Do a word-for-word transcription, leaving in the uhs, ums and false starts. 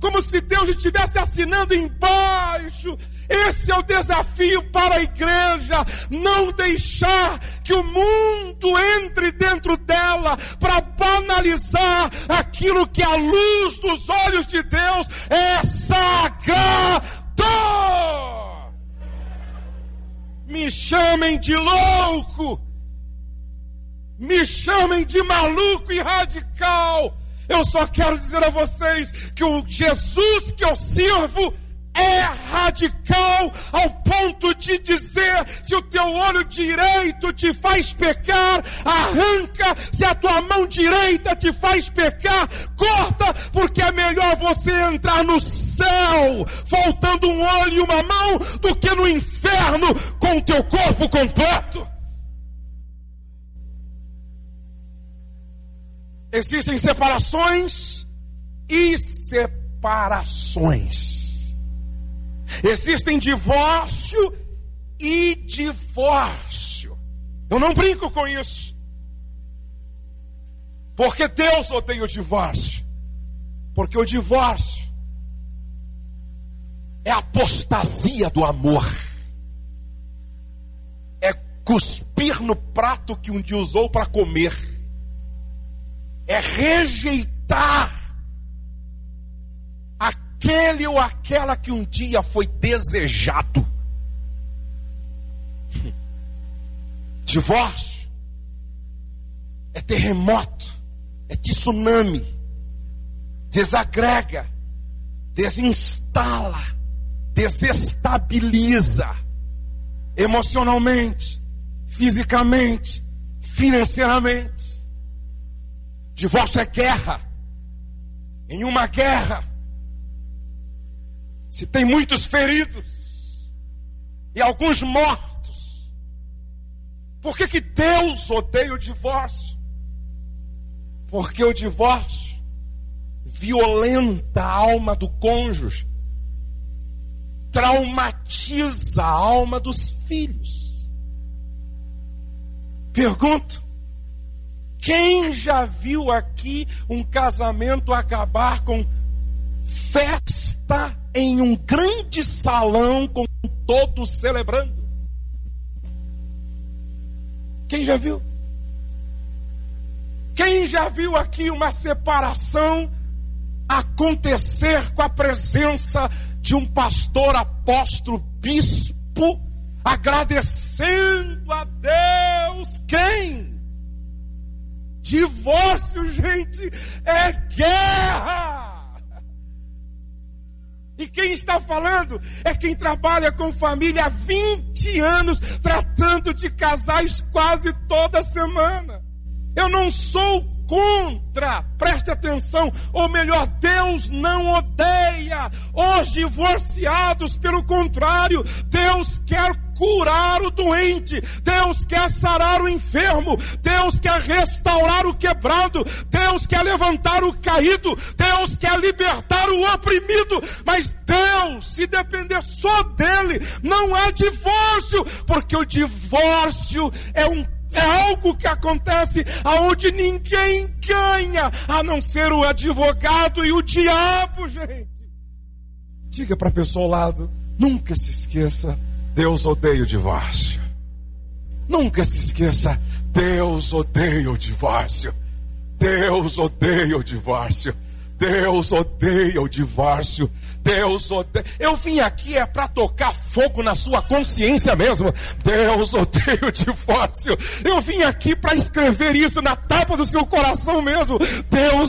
como se Deus estivesse assinando embaixo. Esse é o desafio para a igreja, não deixar que o mundo entre dentro dela para banalizar aquilo que a luz dos olhos de Deus é sagrado. Me chamem de louco, me chamem de maluco e radical. Eu só quero dizer a vocês que o Jesus que eu sirvo é radical ao ponto de dizer: se o teu olho direito te faz pecar, arranca. Se a tua mão direita te faz pecar, corta, porque é melhor você entrar no céu faltando um olho e uma mão do que no inferno com o teu corpo completo. Existem separações e separações. Existem divórcio e divórcio. Eu não brinco com isso, porque Deus odeia o divórcio. Porque o divórcio é a apostasia do amor. É cuspir no prato que um dia usou para comer. É rejeitar aquele ou aquela que um dia foi desejado. Divórcio é terremoto, é tsunami. Desagrega, desinstala, desestabiliza emocionalmente, fisicamente, financeiramente. Divórcio é guerra. Em uma guerra, se tem muitos feridos e alguns mortos, por que que Deus odeia o divórcio? Porque o divórcio violenta a alma do cônjuge, traumatiza a alma dos filhos. Pergunto: quem já viu aqui um casamento acabar com festa em um grande salão com todos celebrando? Quem já viu? Quem já viu aqui uma separação acontecer com a presença de um pastor, apóstolo, bispo, agradecendo a Deus? Quem? Divórcio, gente, é guerra. E quem está falando é quem trabalha com família há vinte anos, tratando de casais quase toda semana. Eu não sou contra, preste atenção, ou melhor, Deus não odeia os divorciados, pelo contrário, Deus quer curar o doente, Deus quer sarar o enfermo, Deus quer restaurar o quebrado, Deus quer levantar o caído, Deus quer libertar o oprimido. Mas Deus, se depender só dele, não há divórcio, porque o divórcio é um É algo que acontece aonde ninguém ganha, a não ser o advogado e o diabo, gente. Diga para a pessoa ao lado: nunca se esqueça, Deus odeia o divórcio. Nunca se esqueça, Deus odeia o divórcio. Deus odeia o divórcio. Deus odeia o divórcio. Deus odeia. Eu vim aqui é para tocar fogo na sua consciência mesmo. Deus odeia o divórcio. Eu vim aqui para escrever isso na tapa do seu coração mesmo. Deus